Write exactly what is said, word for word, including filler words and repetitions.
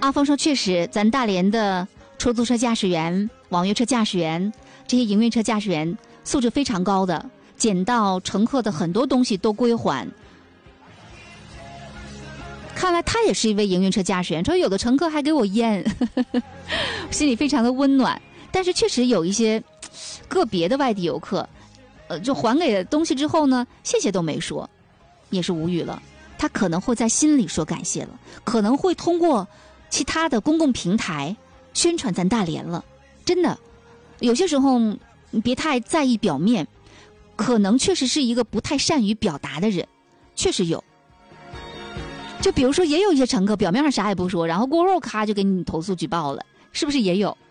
阿峰说，确实，咱大连的出租车驾驶员、网约车驾驶员、这些营运车驾驶员素质非常高的，捡到乘客的很多东西都归还。看来他也是一位营运车驾驶员，说有的乘客还给我烟，呵呵，心里非常的温暖。但是确实有一些个别的外地游客，呃，就还给东西之后呢，谢谢都没说，也是无语了。他可能会在心里说感谢了，可能会通过其他的公共平台宣传咱大连了。真的，有些时候你别太在意表面，可能确实是一个不太善于表达的人，确实有。就比如说，也有一些乘客表面上啥也不说，然后过后咔就给你投诉举报了，是不是也有？